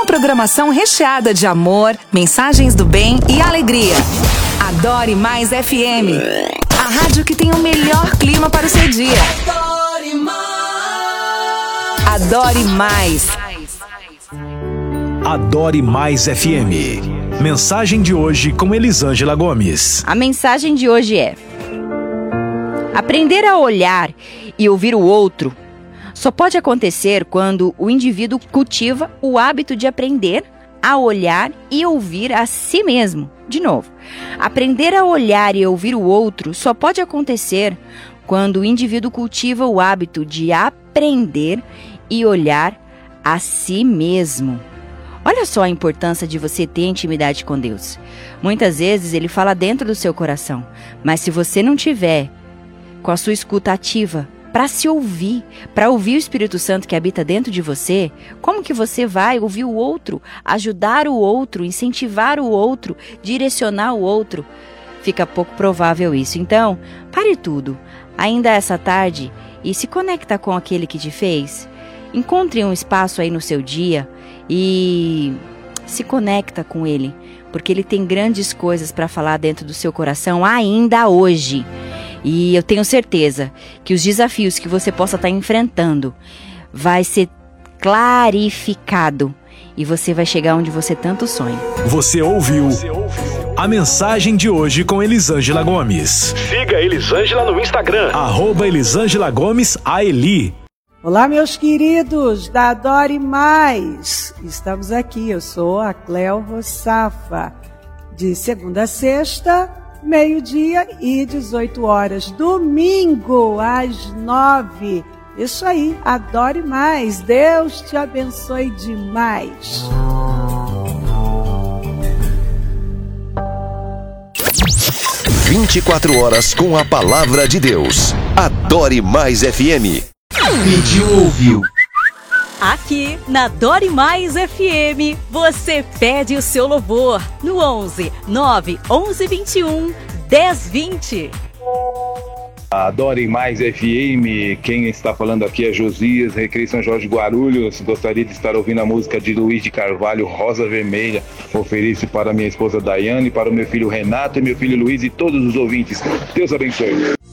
Uma programação recheada de amor, mensagens do bem e alegria. Adore Mais FM. A rádio que tem o melhor clima para o seu dia. Adore Mais. Adore Mais. Adore Mais FM. Mensagem de hoje com Elisângela Gomes. A mensagem de hoje é: aprender a olhar e ouvir o outro só pode acontecer quando o indivíduo cultiva o hábito de aprender a olhar e ouvir a si mesmo. De novo, aprender a olhar e ouvir o outro só pode acontecer quando o indivíduo cultiva o hábito de aprender e olhar a si mesmo. Olha só a importância de você ter intimidade com Deus. Muitas vezes Ele fala dentro do seu coração, mas se você não tiver com a sua escuta ativa para se ouvir, para ouvir o Espírito Santo que habita dentro de você, como que você vai ouvir o outro, ajudar o outro, incentivar o outro, direcionar o outro? Fica pouco provável isso. Então, pare tudo, ainda essa tarde, e se conecta com aquele que te fez. Encontre um espaço aí no seu dia e se conecta com Ele, porque Ele tem grandes coisas para falar dentro do seu coração ainda hoje. E eu tenho certeza que os desafios que você possa estar enfrentando vai ser clarificado e você vai chegar onde você tanto sonha. Você ouviu a mensagem de hoje com Elisângela Gomes. Siga Elisângela no Instagram, @Elisângela Gomes AELI. Olá, meus queridos da Adore Mais. Estamos aqui, eu sou a Cléo Rossafa, de segunda a sexta, meio-dia e 18 horas. Domingo, às 9. Isso aí, Adore Mais. Deus te abençoe demais. – 24 horas com a Palavra de Deus. Adore Mais FM. Pediu, ouviu. Aqui na Adore Mais FM, você pede o seu louvor no 11 9 11 21 10 20. Adore Mais FM, quem está falando aqui é Josias, Recreio São Jorge Guarulhos. Gostaria de estar ouvindo a música de Luiz de Carvalho, Rosa Vermelha. Ofereço para minha esposa Daiane, para o meu filho Renato e meu filho Luiz e todos os ouvintes. Deus abençoe.